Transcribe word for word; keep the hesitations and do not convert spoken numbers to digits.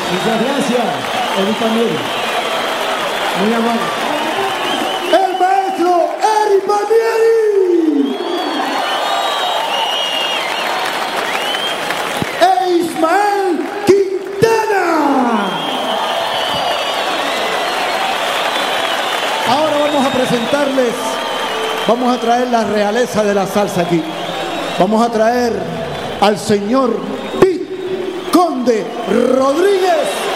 Muchas gracias, Eri Panieri. Muy amable. El maestro Eri Panieri. E Ismael Quintana. Ahora vamos a presentarles, vamos a traer la realeza de la salsa aquí. Vamos a traer al señor Pete Conde Rodríguez.